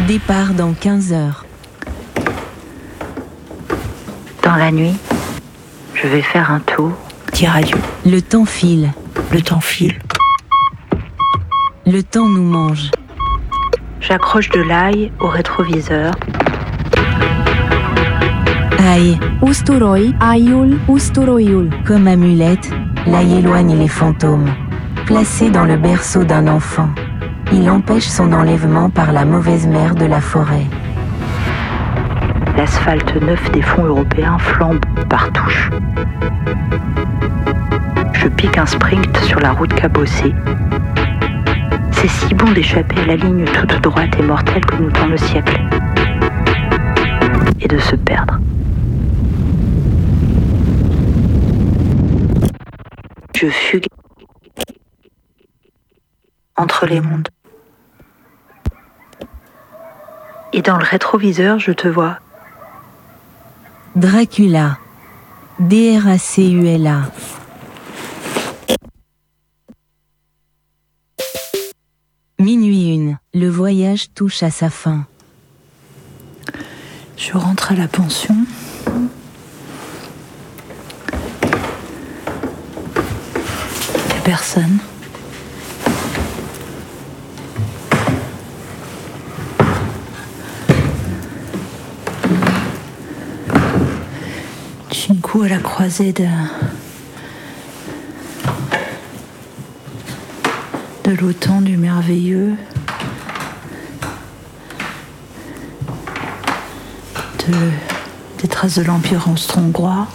Départ dans 15 heures. Dans la nuit, je vais faire un tour, dire adieu. Le temps file. Le temps file. Le temps nous mange. J'accroche de l'ail au rétroviseur. Aïe, Usturoi, aiul, usturoiul. comme amulette, l'ail éloigne les fantômes. Placé dans le berceau d'un enfant, il empêche son enlèvement par la mauvaise mère de la forêt. L'asphalte neuf des fonds européens flambe par touche. Je pique un sprint sur la route cabossée. C'est si bon d'échapper à la ligne toute droite et mortelle que nous tend le siècle. Et de se perdre. Je fugue entre les mondes. Et dans le rétroviseur, je te vois. Dracula. Dracula. Minuit 1. Le voyage touche à sa fin. Je rentre à la pension. Il n'y a personne. À la croisée de l'automne, du merveilleux, des traces de l'Empire austro-hongrois,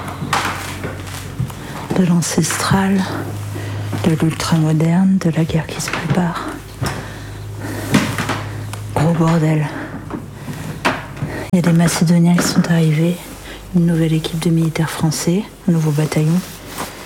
de l'ancestral, de l'ultramoderne, de la guerre qui se prépare. Gros bordel. Il y a des Macédoniens qui sont arrivés. Une nouvelle équipe de militaires français, un nouveau bataillon.